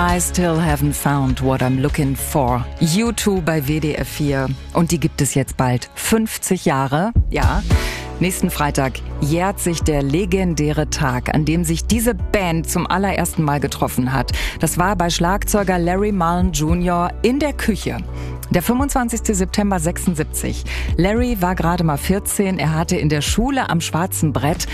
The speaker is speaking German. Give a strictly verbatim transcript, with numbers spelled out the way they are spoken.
I still haven't found what I'm looking for. U zwei bei W D R vier. Und die gibt es jetzt bald fünfzig Jahre. Ja. Nächsten Freitag jährt sich der legendäre Tag, an dem sich diese Band zum allerersten Mal getroffen hat. Das war bei Schlagzeuger Larry Mullen Junior in der Küche. Der fünfundzwanzigster September sechsundsiebzig. Larry war gerade mal vierzehn. Er hatte in der Schule am Schwarzen Brett